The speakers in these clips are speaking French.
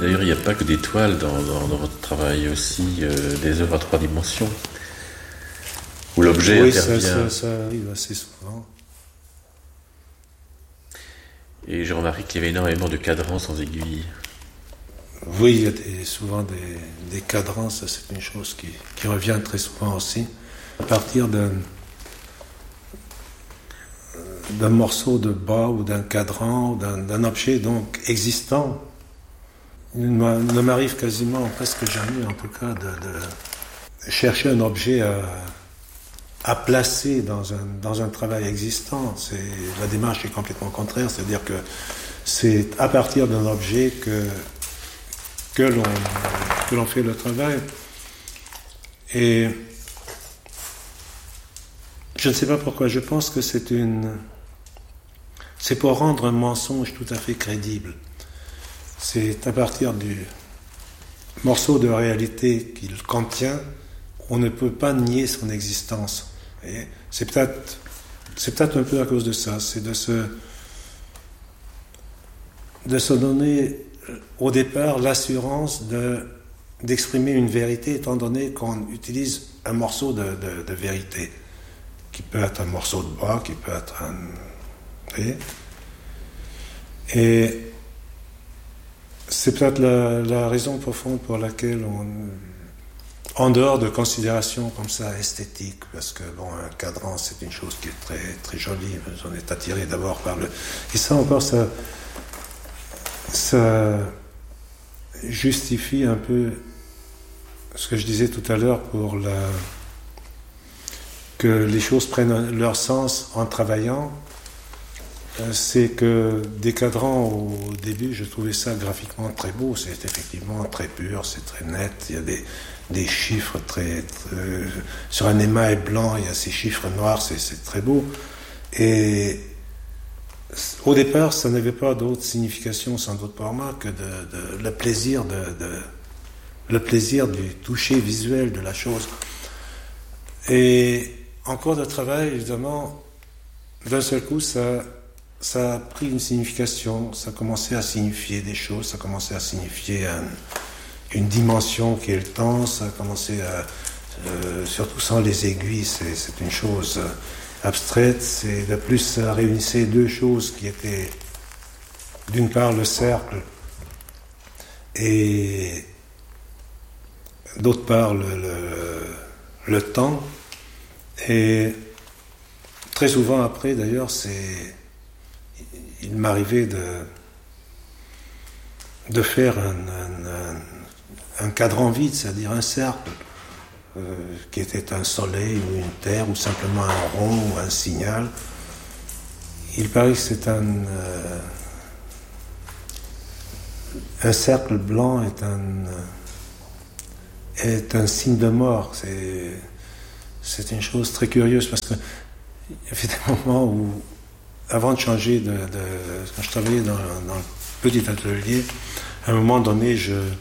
D'ailleurs, il n'y a pas que des toiles dans votre travail, aussi des œuvres à 3 dimensions, où l'objet intervient. Ça arrive assez souvent. Et j'ai remarqué qu'il y avait énormément de cadrans sans aiguille. Oui, il y a souvent des cadrans, ça c'est une chose qui revient très souvent aussi. À partir d'un morceau de bois ou d'un cadran, ou d'un objet donc existant, il ne m'arrive quasiment, presque jamais en tout cas, de chercher un objet à placer dans un travail existant. La démarche est complètement contraire, c'est-à-dire que c'est à partir d'un objet que l'on fait le travail. Et je ne sais pas pourquoi, je pense que c'est pour rendre un mensonge tout à fait crédible. C'est à partir du morceau de réalité qu'il contient, on ne peut pas nier son existence. Et c'est peut-être un peu à cause de ça, c'est de se donner au départ l'assurance d'exprimer une vérité, étant donné qu'on utilise un morceau de vérité, qui peut être un morceau de bois, qui peut être un... Et c'est peut-être la raison profonde pour laquelle en dehors de considérations comme ça esthétiques, parce que bon, un cadran c'est une chose qui est très très jolie, on est attiré d'abord par le... Et ça encore, ça justifie un peu ce que je disais tout à l'heure que les choses prennent leur sens en travaillant. C'est que des cadrans au début, je trouvais ça graphiquement très beau, c'est effectivement très pur, c'est très net, il y a des chiffres très sur un émail blanc, il y a ces chiffres noirs, c'est très beau. Et au départ, ça n'avait pas d'autre signification, sans doute pour moi, que le plaisir du toucher visuel de la chose. Et en cours de travail, évidemment, d'un seul coup, ça a pris une signification, ça a commencé à signifier des choses, ça a commencé à signifier une dimension qui est le temps, ça a commencé à... surtout sans les aiguilles, c'est une chose abstraite, c'est de plus ça réunissait deux choses qui étaient d'une part le cercle et d'autre part le temps. Et très souvent après d'ailleurs, il m'arrivait de faire un cadran vide, c'est-à-dire un cercle qui était un soleil ou une terre ou simplement un rond ou un signal. Il paraît que c'est un cercle blanc est un signe de mort. C'est une chose très curieuse parce que il y avait des moments où, avant de changer quand je travaillais dans le petit atelier, à un moment donné,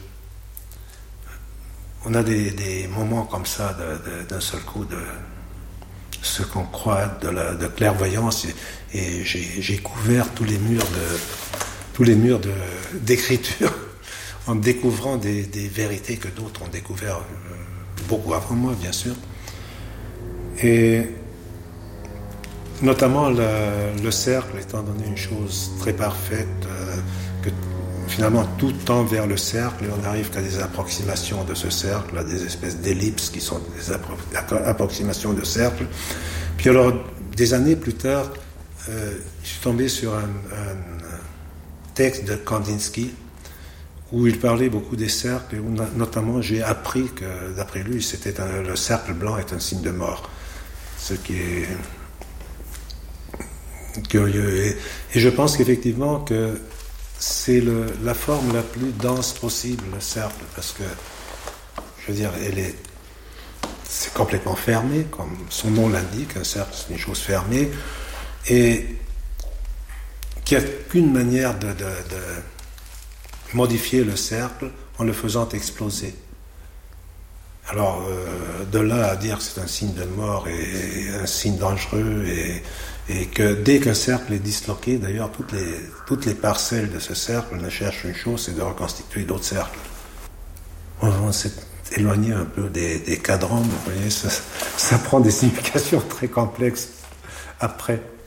on a des moments comme ça d'un seul coup de ce qu'on croit de clairvoyance et j'ai couvert tous les murs d'écriture en découvrant des vérités que d'autres ont découvert beaucoup avant moi, bien sûr. Et notamment le cercle étant donné une chose très parfaite, que finalement tout tend vers le cercle et on n'arrive qu'à des approximations de ce cercle, à des espèces d'ellipses qui sont des approximations de cercle. Puis alors, des années plus tard, je suis tombé sur un texte de Kandinsky où il parlait beaucoup des cercles et où notamment j'ai appris que d'après lui, le cercle blanc est un signe de mort. Ce qui est curieux. Et je pense qu'effectivement que c'est la forme la plus dense possible, le cercle, parce que, je veux dire, c'est complètement fermé, comme son nom l'indique, un cercle c'est une chose fermée, et qu'il n'y a qu'une manière de modifier le cercle en le faisant exploser. Alors, de là à dire que c'est un signe de mort et un signe dangereux Et que dès qu'un cercle est disloqué, d'ailleurs, toutes les parcelles de ce cercle ne cherchent une chose, c'est de reconstituer d'autres cercles. On s'est éloigné un peu des cadrans, vous voyez, ça prend des significations très complexes après.